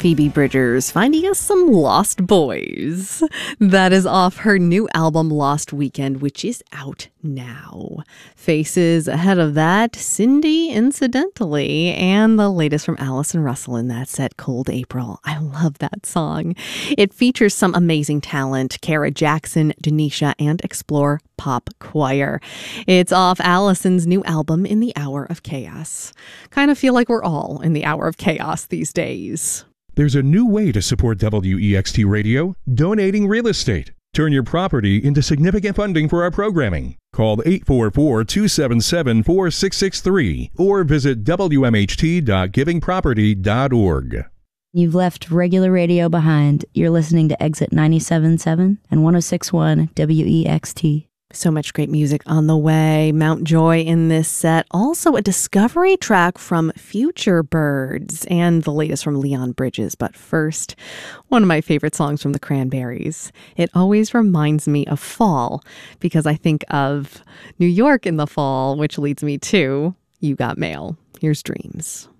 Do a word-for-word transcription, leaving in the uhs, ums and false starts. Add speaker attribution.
Speaker 1: Phoebe Bridgers finding us some Lost Boys. That is off her new album Lost Weekend, which is out now. Faces ahead of that, Cindy Incidentally, and the latest from Allison Russell in that set, Cold April. I love that song. It features some amazing talent, Kara Jackson, Denisha, and Explore Pop Choir. It's off Allison's new album, In the Hour of Chaos. Kind of feel like we're all in the hour of chaos these days.
Speaker 2: There's a new way to support W E X T Radio, donating real estate. Turn your property into significant funding for our programming. Call eight four four, two seven seven, four six six three or visit W M H T dot giving property dot org.
Speaker 3: You've left regular radio behind. You're listening to Exit ninety-seven point seven and one oh six point one W E X T.
Speaker 1: So much great music on the way. Mount Joy in this set. Also a discovery track from Future Birds and the latest from Leon Bridges. But first, one of my favorite songs from the Cranberries. It always reminds me of fall because I think of New York in the fall, which leads me to You Got Mail. Here's Dreams.